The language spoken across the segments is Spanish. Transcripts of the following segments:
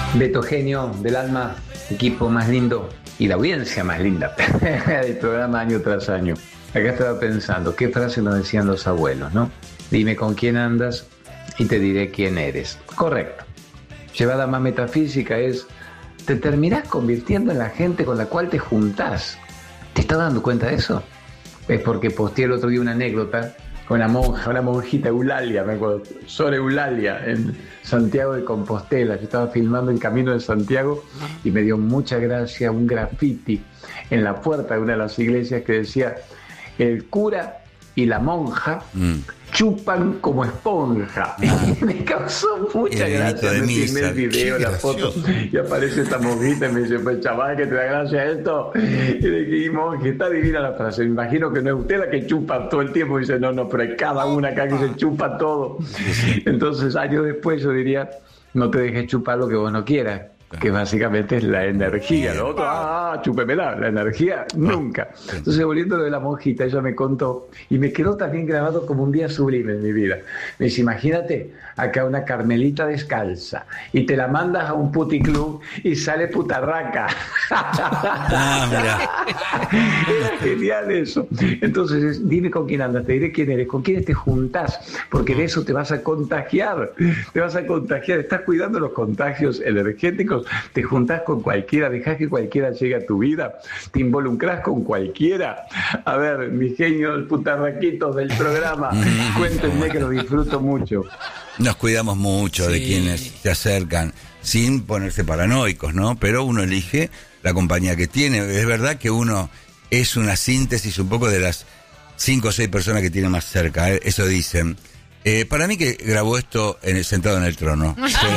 Beto Genio del alma, equipo más lindo y la audiencia más linda del programa año tras año. Acá estaba pensando, ¿qué frase nos decían los abuelos, no? Dime con quién andas y te diré quién eres. Correcto. Llevada más metafísica es, te terminás convirtiendo en la gente con la cual te juntás. ¿Te estás dando cuenta de eso? Es porque posteé el otro día una anécdota con una monjita Eulalia, me acuerdo, Sor Eulalia, en Santiago de Compostela. Yo estaba filmando el Camino de Santiago y me dio mucha gracia un graffiti en la puerta de una de las iglesias que decía: el cura y la monja chupan como esponja. Me causó mucha gracia. Me filmé el video, la foto, y aparece esta monjita y me dice: pues chaval, que te da gracia esto. Y le dije: monje, está divina la frase. Me imagino que no es usted la que chupa todo el tiempo. Y dice: no, pero hay cada una acá que se chupa todo. Entonces, años después yo diría: no te dejes chupar lo que vos no quieras, que básicamente es la energía. Lo otro, chúpemela, la energía nunca. Entonces, volviendo a lo de la monjita, ella me contó y me quedó también grabado como un día sublime en mi vida. Me dice: imagínate acá una carmelita descalza y te la mandas a un puticlub y sale putarraca. Mira. Era genial eso. Entonces, dime con quién andas, te diré quién eres, con quiénes te juntás, porque de eso te vas a contagiar. Te vas a contagiar, estás cuidando los contagios energéticos. Te juntás con cualquiera, dejás que cualquiera llegue a tu vida, te involucrás con cualquiera. A ver, mis genios putarraquitos del programa, cuéntenme que lo disfruto mucho. Nos cuidamos mucho de quienes se acercan, sin ponerse paranoicos, ¿no? Pero uno elige la compañía que tiene. Es verdad que uno es una síntesis un poco de las 5 o 6 personas que tiene más cerca, eso dicen. Para mí que grabó esto sentado en el trono.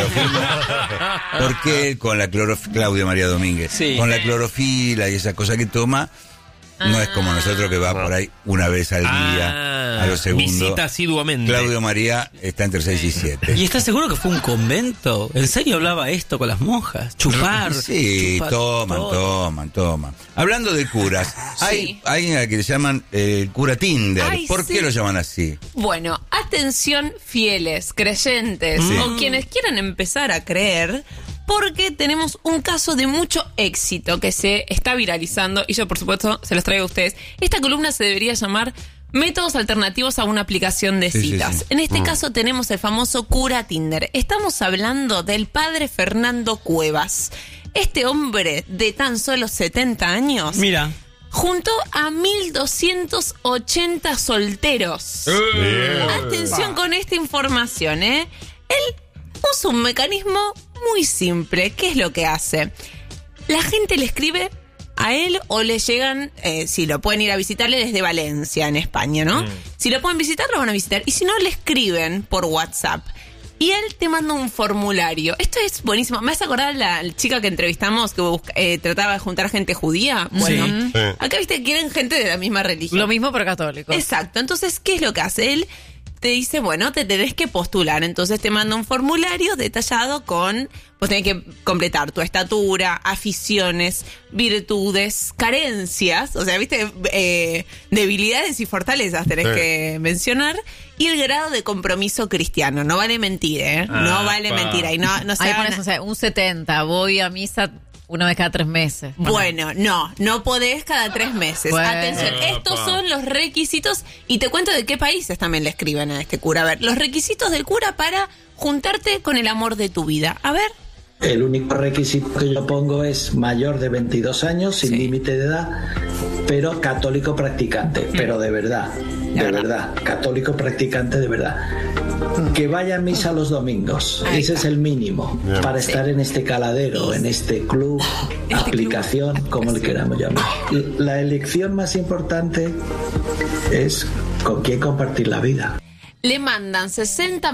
Porque con la Claudio María Domínguez, con la clorofila y esa cosa que toma, no es como nosotros que va por ahí una vez al día, a los segundos. Visita asiduamente. Claudio María está entre 6 y 7. ¿Y estás seguro que fue un convento? ¿En serio hablaba esto con las monjas? Chupar. Sí, toman. Hablando de curas, hay alguien al que le llaman cura Tinder. ¿Por qué lo llaman así? Bueno, atención fieles, creyentes o quienes quieran empezar a creer, porque tenemos un caso de mucho éxito que se está viralizando y yo, por supuesto, se los traigo a ustedes. Esta columna se debería llamar Métodos alternativos a una aplicación de citas. Sí. En este caso tenemos el famoso cura Tinder. Estamos hablando del padre Fernando Cuevas. Este hombre de tan solo 70 años... Mira. Juntó a 1.280 solteros. Atención con esta información, Él usa un mecanismo muy simple. ¿Qué es lo que hace? La gente le escribe a él o le llegan, si lo pueden ir a visitarle desde Valencia, en España, ¿no? Si lo pueden visitar, lo van a visitar. Y si no, le escriben por WhatsApp. Y él te manda un formulario. Esto es buenísimo. ¿Me hace acordar la chica que entrevistamos que trataba de juntar gente judía? Bueno, acá viste que quieren gente de la misma religión. Lo mismo pero católico. Exacto. Entonces, ¿qué es lo que hace? Él te dice, bueno, te tenés que postular. Entonces te manda un formulario detallado con... Pues tenés que completar tu estatura, aficiones, virtudes, carencias. O sea, viste, debilidades y fortalezas tenés que mencionar. Y el grado de compromiso cristiano. No vale mentir, no vale mentir. Ahí ahí pones, o sea, un 70. Voy a misa una vez cada 3 meses. Bueno, no podés cada 3 meses. Bueno. Atención, estos son los requisitos. Y te cuento de qué países también le escriben a este cura. A ver, los requisitos del cura para juntarte con el amor de tu vida. A ver. El único requisito que yo pongo es mayor de 22 años, sin límite de edad, pero católico practicante, pero de verdad, católico practicante de verdad. Que vaya a misa los domingos, ese es el mínimo para estar en este caladero, en este club, aplicación, como le queramos llamar. La elección más importante es con quién compartir la vida. Le mandan 60